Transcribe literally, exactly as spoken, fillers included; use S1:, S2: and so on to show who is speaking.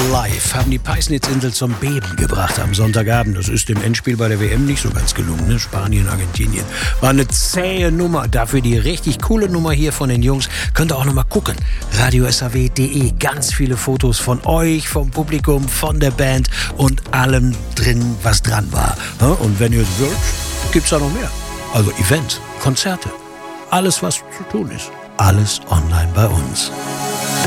S1: Live haben die Peisnitzinsel zum Beben gebracht am Sonntagabend. Das ist im Endspiel bei der W M nicht so ganz gelungen, ne? Spanien, Argentinien. War eine zähe Nummer. Dafür die richtig coole Nummer hier von den Jungs. Könnt ihr auch noch mal gucken. radio s a w punkt d e. Ganz viele Fotos von euch, vom Publikum, von der Band und allem drin, was dran war. Und wenn ihr es wünscht, gibt's da noch mehr. Also Events, Konzerte, alles was zu tun ist. Alles online bei uns.